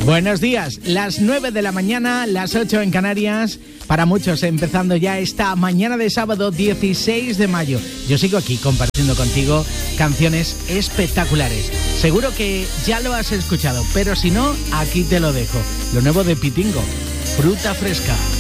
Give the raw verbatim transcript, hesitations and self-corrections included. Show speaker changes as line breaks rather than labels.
Buenos días, las nueve de la mañana, las ocho en Canarias. Para muchos, empezando ya esta mañana de sábado dieciséis de mayo. Yo sigo aquí compartiendo contigo canciones espectaculares. Seguro que ya lo has escuchado, pero si no, aquí te lo dejo. Lo nuevo de Pitingo, Fruta Fresca.